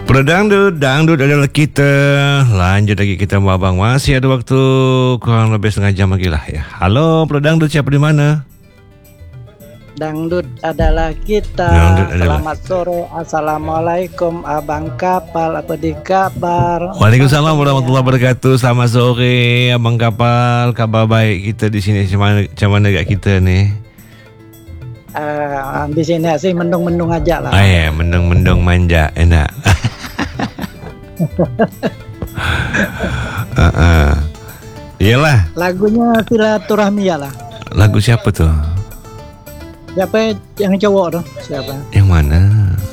Dangdut adalah kita. Lanjut lagi kita abang. Masih ada waktu kurang lebih setengah jam lagi lah ya. Halo, Dangdut, siapa di mana? Dangdut adalah kita. Selamat sore. Assalamualaikum Abang Kapal. Apa di kabar? Waalaikumsalam warahmatullahi wabarakatuh. Selamat sore Abang Kapal. Kabar baik kita di sini. Macam mana kat kita ni? Di sini sih mendung-mendung aja lah. Ya, mendung-mendung manja. Enak. Iyalah. Lagunya Silaturahmi ya lah. Lagu siapa tu? Siapa yang cowok tu? Siapa? Yang mana?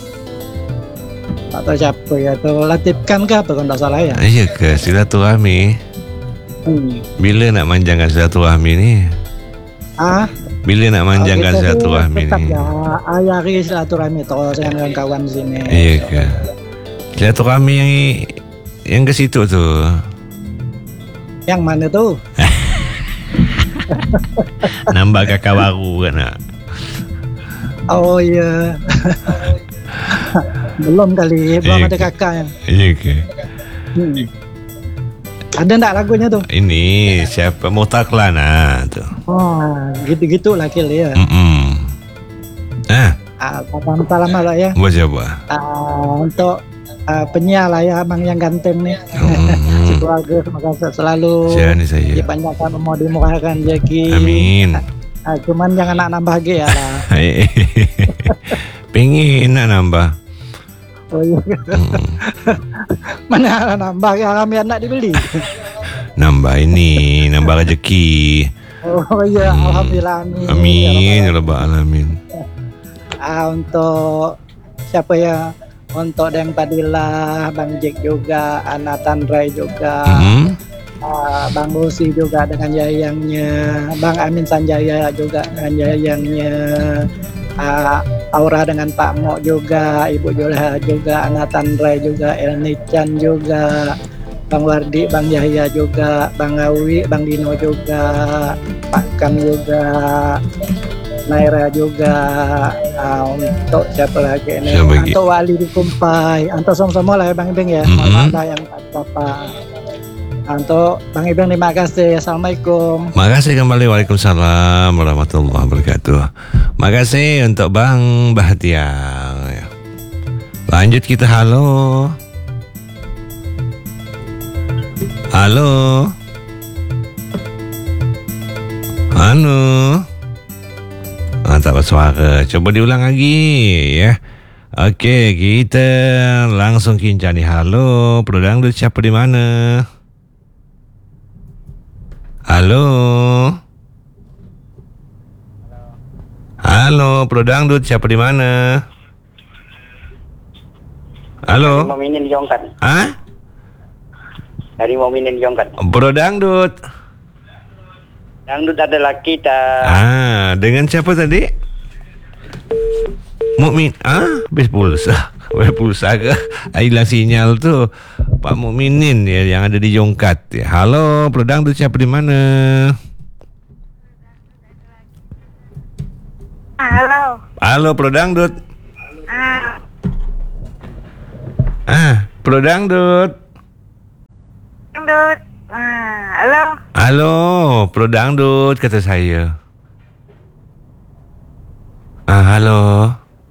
Tak tahu siapa ya tu. Latif Khan ke apa kalau tak salah ya? Iya ke Silaturahmi? Bila nak manjangkan silaturahmi ni? Bila nak manjangkan silaturahmi tetap ni? Ya, ayari silaturahmi tu dengan kawan sini. Iya ke? Silaturahmi yang ke situ tu. Yang mana tu? Nambah kakak baru kan nak? Oh ya. Belum kali, belum ada kakak yang. Iya ke? Ada tak lagunya tu? Ini siapa Mutaklan tu. Oh, gitu-gitulah kali ya. Salam lah ya. Buat siapa? Untuk penyiar lah ya, abang yang ganteng nih. Si keluarga semoga selalu dipanjangkan umur, dimurahkan rezeki. Amin. Cuman jangan nak nambah lagi ya lah. Pengen nak nambah. Oh iya. Mana nambah ya, kami nak dibeli. Nambah ini, nambah rezeki. Oh iya, alhamdulillah. Amin ya rabbal alamin. Untuk siapa ya? Untuk Deng Padilla, Bang Jack juga, Anatan Ray juga, Bang Lucy juga dengan yayangnya, Bang Amin Sanjaya juga dengan yayangnya, Aura dengan Pak Mo juga, Ibu Juleha juga, Anatan Ray juga, Elni Chan juga, Bang Wardi, Bang Yahya juga, Bang Awi, Bang Dino juga, Pak Kam juga, Naira juga, untuk siapa lagi ini? Untuk Wali di Kumpai, untuk semua lah ya Bang Ibeng ya. Mohon maaf yang apa. Untuk Bang Ibeng terima kasih. Assalamualaikum. Makasih kembali. Waalaikumsalam warahmatullahi wabarakatuh. Makasih untuk Bang Bahtiar. Lanjut kita. Halo. Halo. Halo. Tak bersuara. Coba diulang lagi ya. Okey, kita langsung kincan ni. Halo, Dangdut siapa di mana? Halo. Halo, Dangdut siapa di mana? Halo. Dari Mominin Jongkat. Dari Mominin Jongkat. Dangdut. Dangdut adalah kita. Dengan siapa tadi? Mukmin. Habis pulsa. Habis pulsa ke? Hilang sinyal tu. Pak Mukminin ya, yang ada di Jongkat. Halo, Dangdut siapa di mana? Halo. Halo, Dangdut. Dangdut. Dangdut. Halo. Halo, Dangdut kata saya. Halo.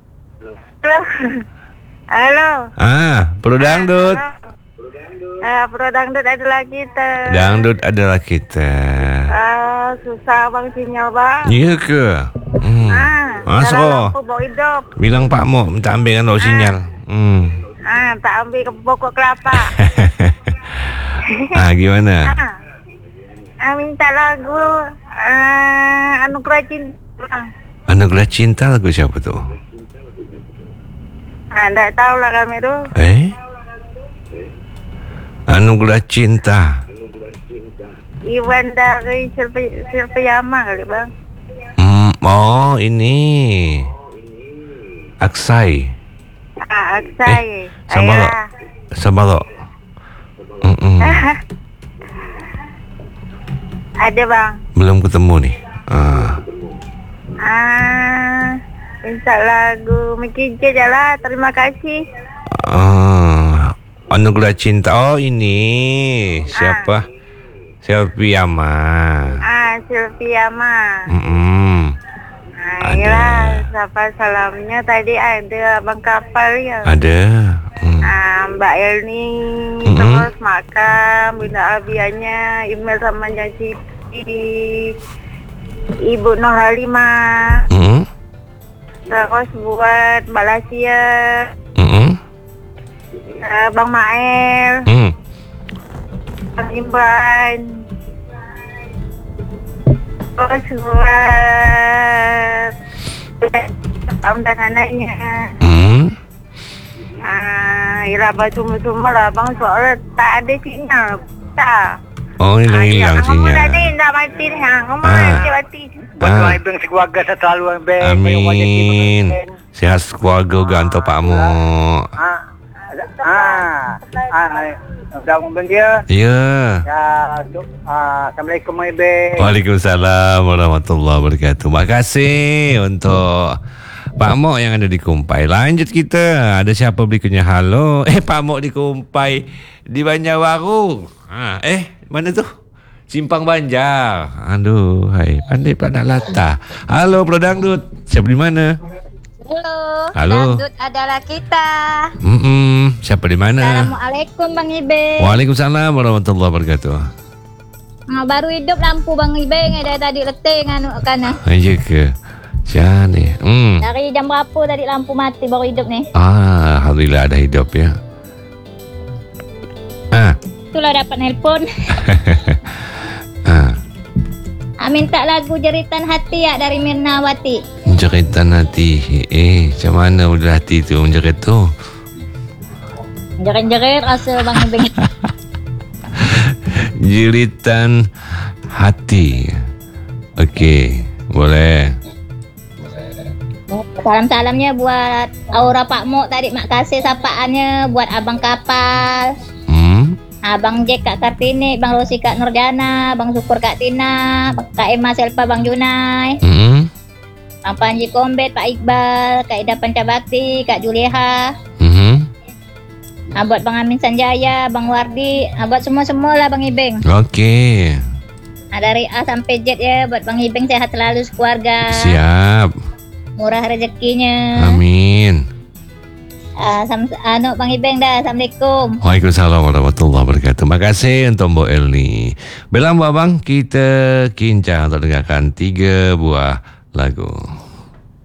Halo. Dangdut. Dangdut adalah kita. Dangdut adalah kita. Susah bang sinyal bang. Iya ke? Masuk. Bilang Pak Mo minta ambilkan lo sinyal. Tak ambil ke pokok kelapa. Gimana? Minta lagu Anugerah Cinta. Anugerah Cinta lagu siapa tu? Tak tahu lah kami tu. Anugerah Cinta. Iwan dari Silpiyama kali bang. Oh ini Aksai. Aksai. Sabalo. Ada bang. Belum ketemu nih. Minta lagu Miki je lah. Terima kasih. Anugerah Cinta. Oh, ini. Siapa? Selfie Yama. Sylviama. Ada. Yalah, siapa salamnya tadi ada abang kapal ya. Ada. Mbak Elni, terus makan, Bunda Abianya, email sama Janji, Ibu Nur Halimah, terus buat Mbak Lasia, Bang Mael, Bang Imran, terus buat Om dan anaknya. Yalah, semua lah bang, soalnya tak ada sinyal. Tak. Oh, hilang Ngomong sinyal. tadi dah mati dah. Ngomong nanti mati. Betul ibang sekeluarga selalu bang. Amin. Sehat keluarga juga untuk Pak Mo. Dah bang dia. Ya. Assalamualaikum ibang. Waalaikumsalam warahmatullahi wabarakatuh. Terima kasih untuk Pak Mok yang ada di Kumpai. Lanjut kita. Ada siapa berikutnya? Halo. Pak Mok di Kumpai. Di Banjarbaru. Mana tu? Simpang Banjar. Aduh, hai. Pandai Pak nak latah. Halo, Pro Dangdut. Siapa di mana? Halo. Dangdut adalah kita. Siapa di mana? Assalamualaikum Bang Ibe. Waalaikumsalam warahmatullahi wabarakatuh. Baru hidup lampu Bang Ibe. Dari tadi leteng kana. Ya ke? Siapa ni? Dari jam berapa tadi lampu mati baru hidup ni? Alhamdulillah ada hidup ya. Itulah dapat nelpon. Minta lagu Jeritan Hati ya dari Mirnawati. Jeritan hati. Macam mana udah hati tu menjerit tu? Jerit-jerit rasa Bang Ibe. Jeritan hati. Okey, boleh. Salam-salamnya buat Aura Pak Mok tadi, mak kasih sapaannya buat Abang Kapal, Abang Jack Kak Kartini, Bang Rosi Kak Nurjana, Bang Syukur Kak Tina, Kak Emma Selpa Bang Junai, Bang Panji Kombet, Pak Iqbal, Kak Ida Pancabakti, Kak Juleha, buat Bang Amin Sanjaya, Bang Wardi, buat semua-semua lah Bang Ibeng. Okey. Dari A sampai Z ya, buat Bang Ibeng sehat selalu sekeluarga. Siap. Murah rezekinya. Amin. Bang Ibeng dah. Assalamualaikum. Waalaikumsalam warahmatullahi wabarakatuh. Terima kasih untuk Mbok Elni. Belang abang, kita kincang untuk dengarkan 3 buah lagu.